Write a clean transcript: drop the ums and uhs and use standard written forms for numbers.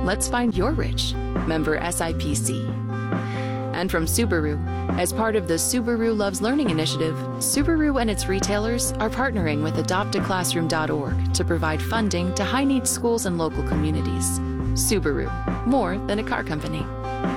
Let's find your rich. Member SIPC. And from Subaru, as part of the Subaru Loves Learning initiative, Subaru and its retailers are partnering with adoptaclassroom.org to provide funding to high-needs schools and local communities. Subaru, more than a car company.